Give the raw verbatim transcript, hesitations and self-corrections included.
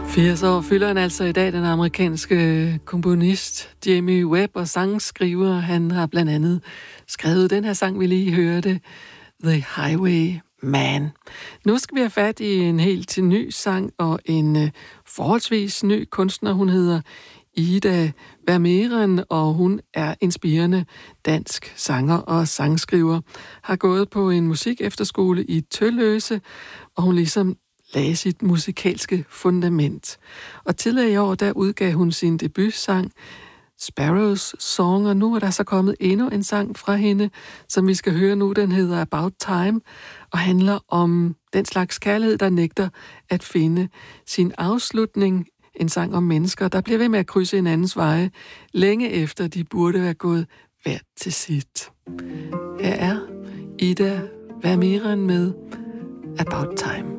firs år fylder han altså i dag, den amerikanske komponist Jamie Webb og sangskriver. Han har blandt andet skrevet den her sang, vi lige hørte, The Highwayman. Nu skal vi have fat i en helt ny sang og en uh, forholdsvis ny kunstner. Hun hedder Ida Vermeeren, og hun er inspirerende dansk sanger og sangskriver. Har gået på en musikefterskole i Tølløse, og hun ligesom lagde sit musikalske fundament. Og tidligere i år, der udgav hun sin debutsang Sparrows Song, og nu er der så kommet endnu en sang fra hende, som vi skal høre nu. Den hedder About Time, og handler om den slags kærlighed, der nægter at finde sin afslutning. En sang om mennesker, der bliver ved med at krydse hinandens veje, længe efter de burde være gået hver til sit. Her er Ida Vermeeren med About Time.